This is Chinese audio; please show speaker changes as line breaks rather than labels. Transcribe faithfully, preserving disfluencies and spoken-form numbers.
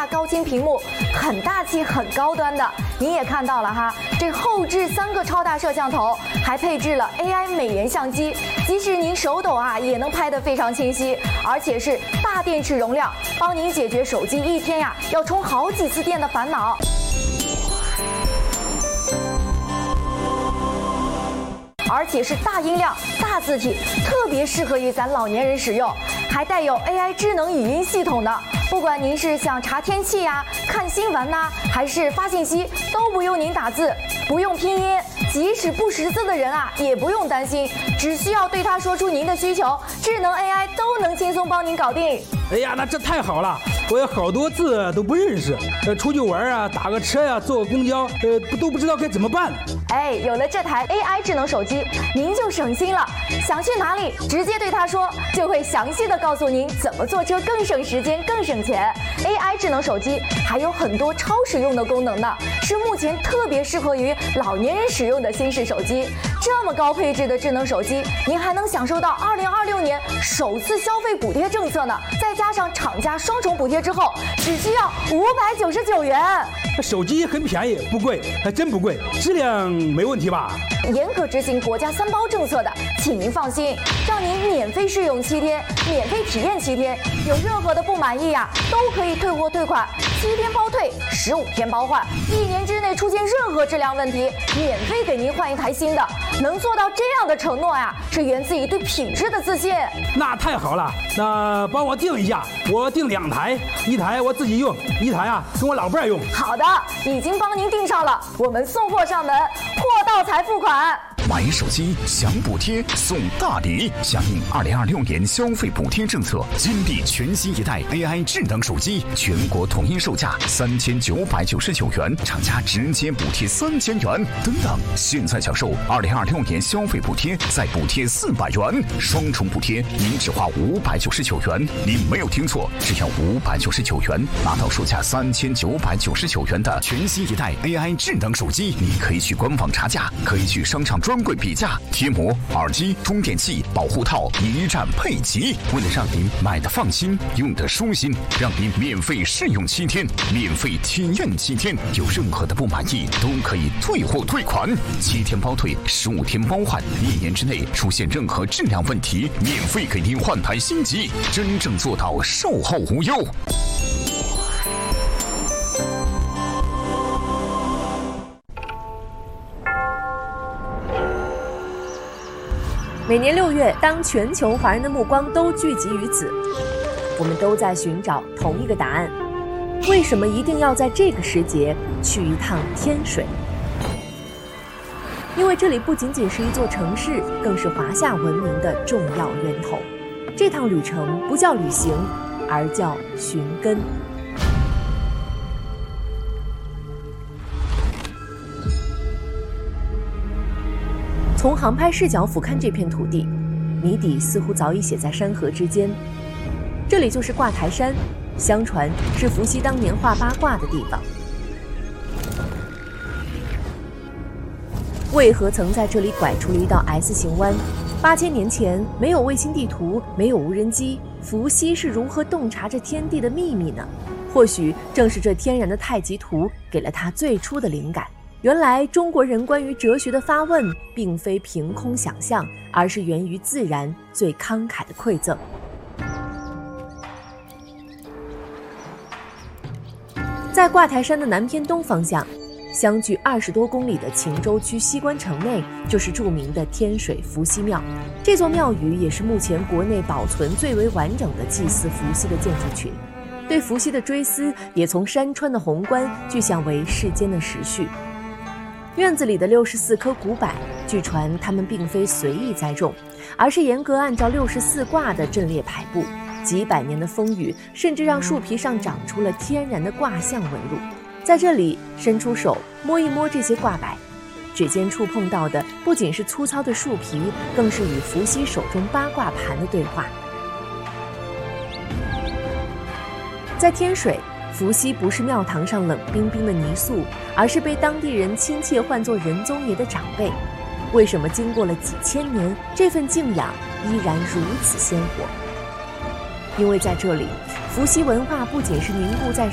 大高清屏幕，很大气、很高端的。你也看到了哈，这后置三个超大摄像头，还配置了 A I 美颜相机，即使您手抖啊，也能拍得非常清晰，而且是大电池容量，帮您解决手机一天呀要充好几次电的烦恼。而且是大音量、大字体，特别适合于咱老年人使用，还带有 A I 智能语音系统的。不管您是想查天气呀、看新闻呐、啊，还是发信息，都不用您打字，不用拼音，即使不识字的人啊，也不用担心，只需要对它说出您的需求，智能 A I 都能轻松帮您搞定。
哎呀，那这太好了！我有好多字都不认识，呃，出去玩啊，打个车呀、啊，坐个公交，呃，都不知道该怎么办。
哎，有了这台 A I 智能手机，您就省心了。想去哪里，直接对它说，就会详细的告诉您怎么坐车更省时间、更省钱。A I 智能手机还有很多超实用的功能呢，是目前特别适合于老年人使用的新式手机。这么高配置的智能手机，您还能享受到二零二六年首次消费补贴政策呢，再加上厂家双重补贴之后，只需要五百九十九元。
手机很便宜，不贵，还真不贵，质量没问题吧？
严格执行国家三包政策的，请您放心，让您免费试用七天，免费体验七天，有任何的不满意呀、啊，都可以退货退款，七天包退，十五天包换，一年之内出现任何质量问题，免费给您换一台新的。能做到这样的承诺呀，是源自于对品质的自信。
那太好了，那帮我订一下，我订两台，一台我自己用，一台啊跟我老伴儿用。
好的，已经帮您订上了，我们送货上门，货到才付款。
买手机享补贴送大礼，响应二零二六年消费补贴政策，金地全新一代 A I 智能手机，全国统一售价三千九百九十九元，厂家直接补贴三千元。等等，现在享受二零二六年消费补贴，再补贴四百元，双重补贴，您只花五百九十九元。您没有听错，只要五百九十九元，拿到售价三千九百九十九元的全新一代 A I 智能手机。你可以去官网查价，可以去商场专柜比价，贴膜、耳机、充电器、保护套一站配齐。为了让您买的放心，用的舒心，让您免费试用七天，免费体验七天，有任何的不满意都可以退货退款，七天包退，十五天包换，一年之内出现任何质量问题，免费给您换台新机，真正做到售后无忧。
每年六月，当全球华人的目光都聚集于此，我们都在寻找同一个答案：为什么一定要在这个时节去一趟天水？因为这里不仅仅是一座城市，更是华夏文明的重要源头。这趟旅程不叫旅行，而叫寻根。从航拍视角俯瞰这片土地，谜底似乎早已写在山河之间。这里就是挂台山，相传是伏羲当年画八卦的地方。为何曾在这里拐出了一道 S 型弯？八千年前，没有卫星地图，没有无人机，伏羲是如何洞察这天地的秘密呢？或许正是这天然的太极图给了他最初的灵感。原来中国人关于哲学的发问并非凭空想象，而是源于自然最慷慨的馈赠。在挂台山的南偏东方向，相距二十多公里的秦州区西关城内，就是著名的天水伏羲庙。这座庙宇也是目前国内保存最为完整的祭祀伏羲的建筑群。对伏羲的追思也从山川的宏观具象为世间的时序。院子里的六十四棵古柏，据传它们并非随意栽种，而是严格按照六十四卦的阵列排布。几百年的风雨，甚至让树皮上长出了天然的卦象纹路。在这里，伸出手摸一摸这些挂柏，指尖触碰到的不仅是粗糙的树皮，更是与伏羲手中八卦盘的对话。在天水，伏羲不是庙堂上冷冰冰的泥塑，而是被当地人亲切唤作仁宗爷的长辈。为什么经过了几千年，这份敬仰依然如此鲜活？因为在这里，伏羲文化不仅是凝固在